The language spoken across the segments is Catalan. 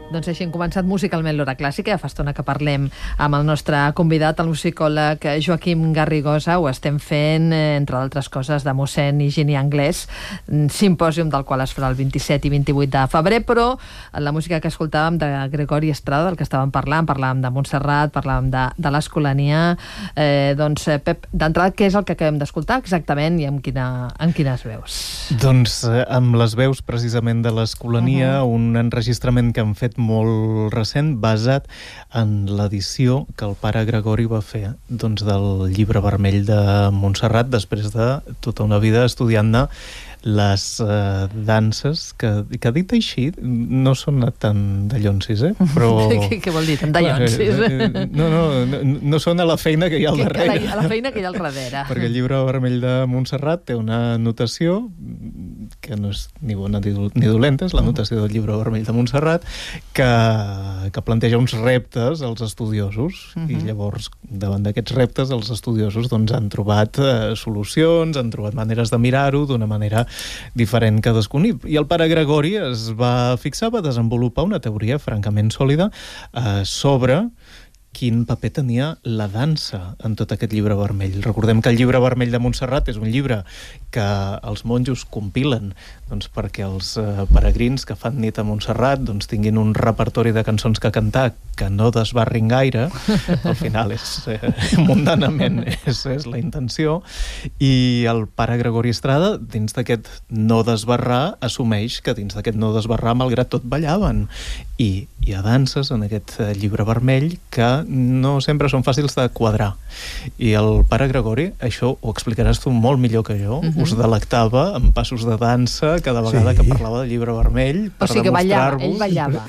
Doncs així hem començat musicalment l'hora clàssica. Ja fa estona que parlem amb el nostre convidat, el musicòleg Joaquim Garrigosa. Ho estem fent, entre d'altres coses, de mossèn Higini Anglès, simpòsium del qual es farà el 27 i 28 de febrer, però la música que escoltàvem de Gregori Estrada, del que estàvem parlàvem de Montserrat, parlàvem de l'Escolania. Doncs, Pep, d'entrada, què és el que acabem d'escoltar exactament i amb quines veus? Doncs amb les veus precisament de l'Escolania, un enregistrament que han fet molt recent, basat en l'edició que el pare Gregori va fer del llibre vermell de Montserrat, després de tota una vida estudiant-ne les danses, que dit així no sona tan dallonsis, però... Què vol dir, tan dallonsis? No sona la feina que hi ha al darrere. La feina que hi ha al darrere. Perquè el llibre vermell de Montserrat té una notació que no és ni bona ni dolenta, és la notació del llibre vermell de Montserrat, que planteja uns reptes als estudiosos, i llavors, davant d'aquests reptes, els estudiosos han trobat solucions, han trobat maneres de mirar-ho d'una manera diferent cadascun. I el pare Gregori es va fixar, va desenvolupar una teoria francament sòlida sobre quin paper tenia la dansa en tot aquest llibre vermell. Recordem que el llibre vermell de Montserrat és un llibre que els monjos compilen perquè els peregrins que fan nit a Montserrat tinguin un repertori de cançons que cantar que no desbarrin gaire. Al final mundanament és la intenció, i el pare Gregori Estrada, dins d'aquest no desbarrar, assumeix que dins d'aquest no desbarrar, malgrat tot, ballaven. I hi ha danses en aquest llibre vermell que no sempre són fàcils de quadrar. I el pare Gregori, això ho explicaràs tu molt millor que jo, us delectava amb passos de dansa cada vegada que parlava del llibre vermell, per demostrar-vos... Ell ballava.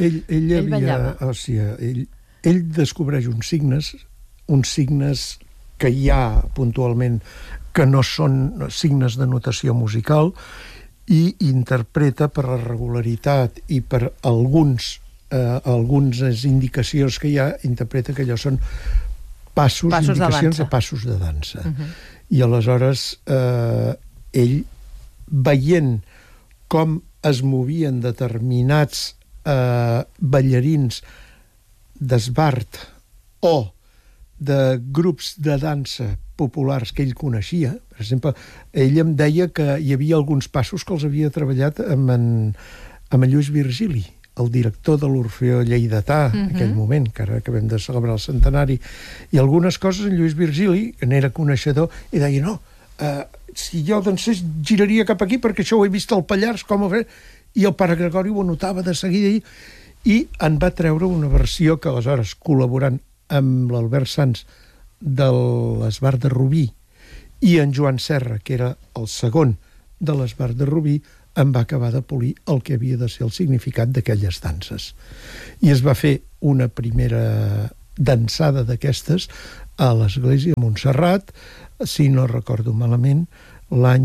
Ell descobreix uns signes que hi ha puntualment que no són signes de notació musical, i interpreta per la regularitat i per algunes indicacions que hi ha, interpreta que allò són indicacions de passos de dansa. I aleshores ell, veient com es movien determinats ballarins d'esbart o de grups de dansa populars que ell coneixia, per exemple, ell em deia que hi havia alguns passos que els havia treballat amb en Lluís Virgili, el director de l'Orfeó Lleidatà, en aquell moment, que ara acabem de celebrar el centenari, i algunes coses en Lluís Virgili, que n'era coneixedor, i deia, no, si jo dansés giraria cap aquí perquè això ho he vist al Pallars, com ho fer... I el pare Gregori ho notava de seguida i en va treure una versió que aleshores, col·laborant amb l'Albert Sans de l'Esbart de Rubí i en Joan Serra, que era el segon de l'Esbart de Rubí, en va acabar de polir el que havia de ser el significat d'aquelles danses. I es va fer una primera dansada d'aquestes a l'església de Montserrat, si no recordo malament, l'any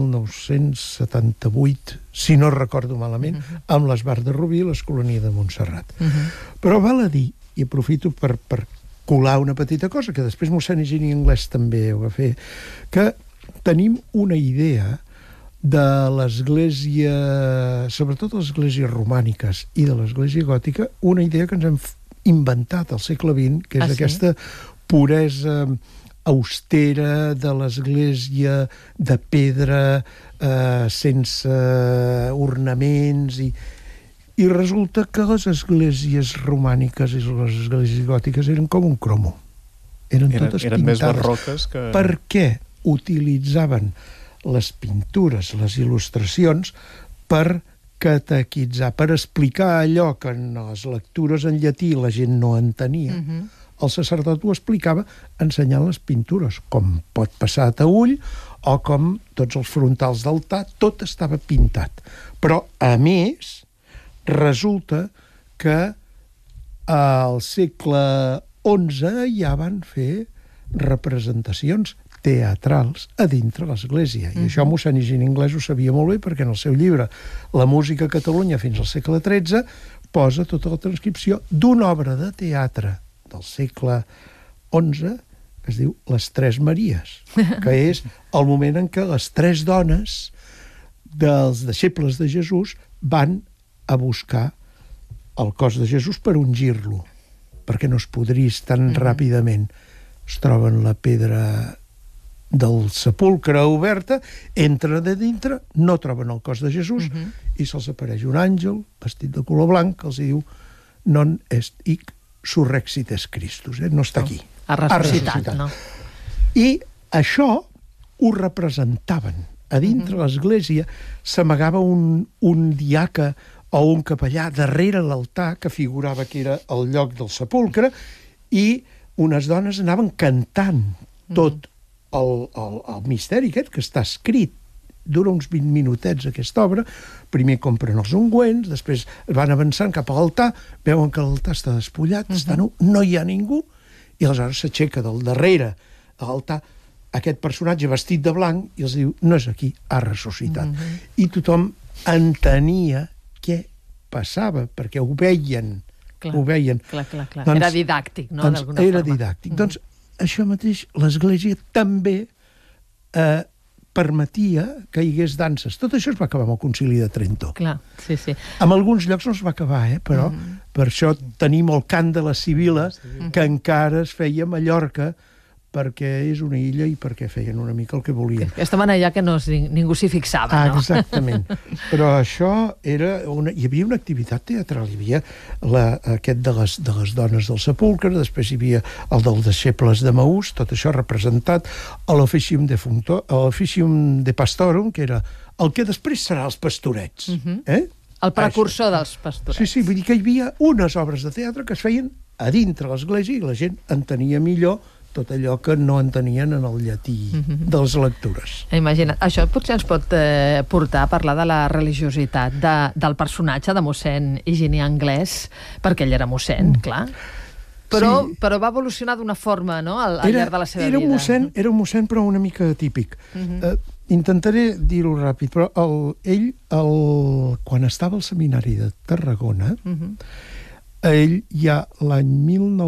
1978, si no recordo malament, amb l'Esbart de Rubí i l'Escolania de Montserrat. Però val a dir, i aprofito per colar una petita cosa, que després mossèn Higini Anglès també ho va fer, que tenim una idea de l'església, sobretot les esglésies romàniques i de l'església gòtica, una idea que ens hem inventat al segle XX, que és aquesta puresa austera de l'església de pedra, sense ornaments, i resulta que les esglésies romàniques i les esglésies gòtiques eren com un cromo. Eren totes pintades. Més barroques que... Per què utilitzaven les pintures, les il·lustracions, per catequitzar, per explicar allò que en les lectures en llatí la gent no entenia? El sacerdot ho explicava ensenyant les pintures, com pot passar a Taüll, o com tots els frontals d'altar, tot estava pintat. Però, a més, resulta que al segle XI ja van fer representacions teatrals a dintre l'església. I això mossèn Higini Anglès ho sabia molt bé, perquè en el seu llibre La música a Catalunya fins al segle XIII posa tota la transcripció d'una obra de teatre del segle XI, que es diu Les Tres Maries, que és el moment en què les tres dones dels deixebles de Jesús van a buscar el cos de Jesús per ungir-lo, perquè no es podrís tan ràpidament. Es troben la pedra del sepulcre oberta, entren de dintre, no troben el cos de Jesús i se'ls apareix un àngel vestit de color blanc que els diu non est hic surrexites Christus, no està aquí. Ha ressuscitat, no? I això ho representaven. A dintre l'església s'amagava un diaca o un capellà darrere l'altar que figurava que era el lloc del sepulcre i unes dones anaven cantant tot el misteri aquest que està escrit. Dura uns 20 minutets aquesta obra. Primer compren els ungüents, després van avançant cap a l'altar, veuen que l'altar està despullat, està nu, no hi ha ningú, i aleshores s'aixeca del darrere de l'altar aquest personatge vestit de blanc i els diu, no és aquí, ha ressuscitat. I tothom entenia què passava, perquè ho veien. Ho veien. Clar. Doncs, era didàctic, no? Doncs, era didàctic. Doncs això mateix, l'Església també permetia que hi hagués danses. Tot això es va acabar amb el Concili de Trento. Clar, sí. En alguns llocs no es va acabar, però per això tenim el cant de la Sibila, que encara es feia a Mallorca, perquè és una illa i perquè feien una mica el que volien. Estaven allà que ningú s'hi fixava, no? Exactament. Però això era... Hi havia una activitat teatral, hi havia aquest de les dones del sepulcre, després hi havia el dels deixebles de Maús, tot això representat a l'Officium de Pastorum, que era el que després serà els pastorets. El precursor dels pastorets. Sí, vull dir que hi havia unes obres de teatre que es feien a dintre l'església i la gent entenia millor tot allò que no entenien en el llatí de les lectures. Imagina't, això potser ens pot portar a parlar de la religiositat del personatge de mossèn Higini Anglès, perquè ell era mossèn, clar. Però va evolucionar d'una forma, no?, al llarg de la seva vida. Era un mossèn, però una mica atípic. Intentaré dir-ho ràpid, però ell, quan estava al seminari de Tarragona, ell ja l'any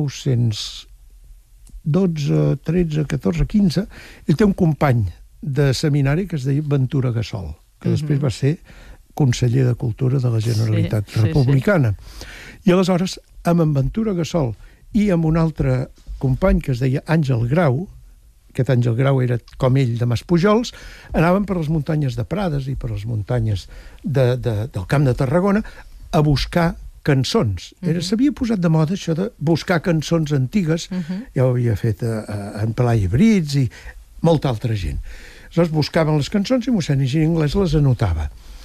1912, 13, 14, 15, ell té un company de seminari que es deia Ventura Gassol, que després va ser conseller de Cultura de la Generalitat Republicana. I aleshores, amb en Ventura Gassol i amb un altre company que es deia Àngel Grau, aquest Àngel Grau era com ell de Maspujols, anaven per les muntanyes de Prades i per les muntanyes del Camp de Tarragona a buscar cançons. S'havia posat de moda això de buscar cançons antigues, ja ho havia fet en Pelai Brits i molta altra gent. Aleshores buscaven les cançons i mossèn Higini Anglès les anotava.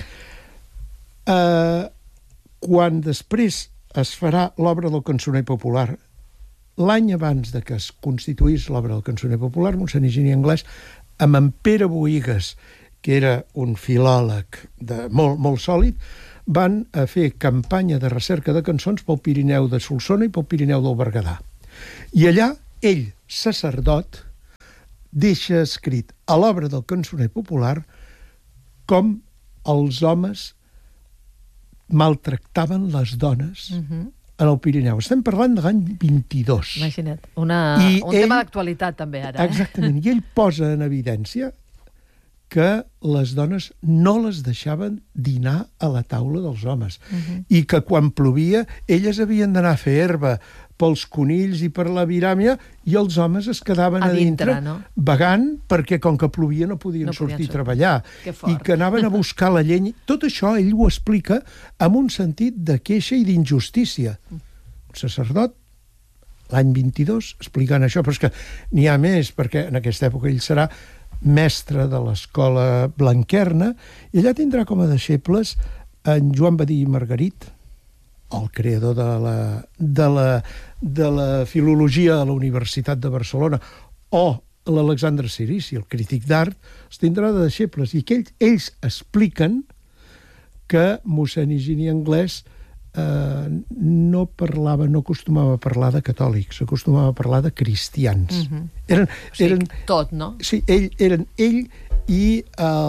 Quan després es farà l'obra del cançoner popular, l'any abans de que es constituís l'obra del cançoner popular, mossèn Higini Anglès, amb en Pere Boïgues, que era un filòleg molt sòlid, van a fer campanya de recerca de cançons pel Pirineu de Solsona i pel Pirineu del Berguedà. I allà, ell, sacerdot, deixa escrit a l'obra del cançoner popular com els homes maltractaven les dones en el Pirineu. Estem parlant de l'any 22. Imagina't, un tema d'actualitat també ara. Exactament, i ell posa en evidència que les dones no les deixaven dinar a la taula dels homes i que quan plovia elles havien d'anar a fer herba pels conills i per la viràmia i els homes es quedaven a dintre vagant perquè com que plovia no podien sortir a treballar i que anaven a buscar la llenya. Tot això ell ho explica amb un sentit de queixa i d'injustícia. Un sacerdot l'any 22 explicant això, però és que n'hi ha més, perquè en aquesta època ell serà mestre de l'escola blanquerna, i allà tindrà com a deixebles en Joan Badí i Margarit, el creador de la filologia a la Universitat de Barcelona, o l'Alexandre Cirici, el crític d'art, els tindrà de deixebles, i que ells expliquen que mossèn Higini Anglès no acostumava a parlar de catòlics, acostumava a parlar de cristians. Eren tot, no? Sí, eren ell i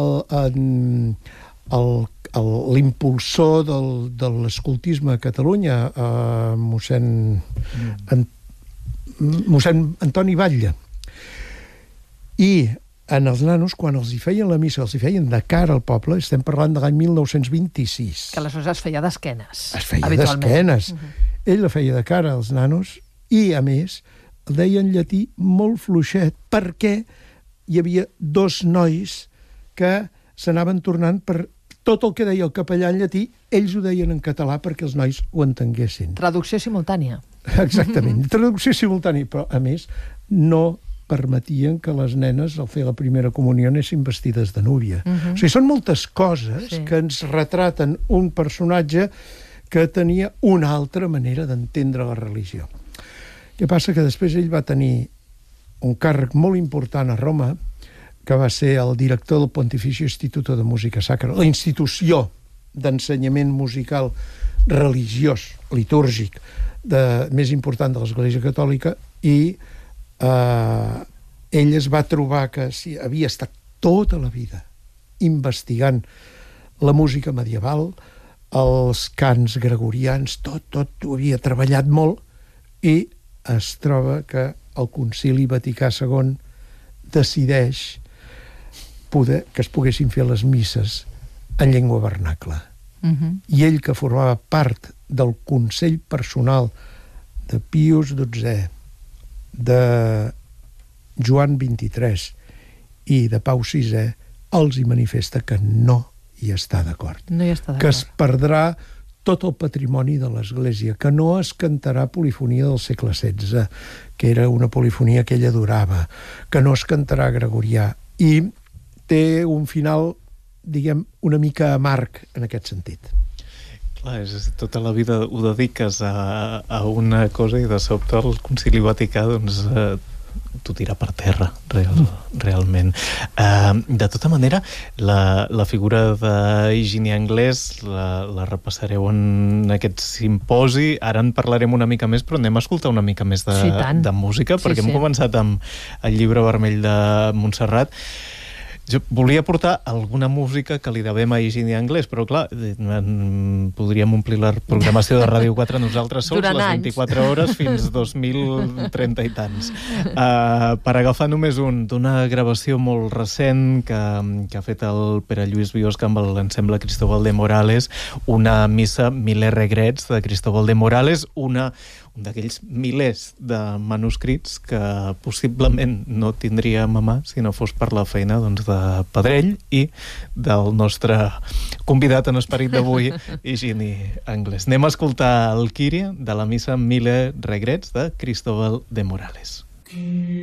l'impulsor de l'escoltisme a Catalunya, mossèn Antoni Batlle. I en els nanos, quan els hi feien la missa, els hi feien de cara al poble, estem parlant de l'any 1926. Que aleshores es feia d'esquenes. Es feia d'esquenes. Ell la feia de cara als nanos i, a més, el deia en llatí molt fluixet perquè hi havia 2 nois que s'anaven tornant per tot el que deia el capellà en llatí, ells ho deien en català perquè els nois ho entenguessin. Traducció simultània. Exactament, traducció simultània, però, a més, no permetien que les nenes, al fer la primera comunió, anessin vestides de núvia. O sigui, són moltes coses que ens retraten un personatge que tenia una altra manera d'entendre la religió. Què passa? Que després ell va tenir un càrrec molt important a Roma, que va ser el director del Pontificio Instituto de Música Sacra, la institució d'ensenyament musical religiós, litúrgic, més important de l'Església Catòlica, i ell es va trobar que havia estat tota la vida investigant la música medieval, els cants gregorians, tot ho havia treballat molt, i es troba que el Concili Vaticà II decideix que es poguessin fer les misses en llengua vernacla. I ell, que formava part del consell personal de Pius XII, de Joan XXIII i de Pau VI, els hi manifesta que no hi està d'acord. No hi està d'acord. Que es perdrà tot el patrimoni de l'Església, que no es cantarà polifonia del segle XVI, que era una polifonia que ell adorava, que no es cantarà gregorià, i té un final, diguem, una mica amarg en aquest sentit. Clar, tota la vida ho dediques a una cosa i de sobte el Concili Vaticà t'ho tira per terra, realment. De tota manera, la figura d'Higini Anglès la repassareu en aquest simposi. Ara en parlarem una mica més, però anem a escoltar una mica més de música, perquè hem començat amb el Llibre Vermell de Montserrat. Jo volia portar alguna música que li devem a Higini Anglès, però clar, podríem omplir la programació de Ràdio 4 nosaltres sols les 24 hores fins 2030 i tants. Per agafar només d'una gravació molt recent que ha fet el Pere Lluís Biosca amb l'ensemble Cristóbal de Morales, una missa Mille Regrets de Cristóbal de Morales, un d'aquells milers de manuscrits que possiblement no tindríem a mà si no fos per la feina de Pedrell i del nostre convidat en esperit d'avui, Higini Anglès. Anem a escoltar el Kyrie de la missa Mille Regrets de Cristóbal de Morales.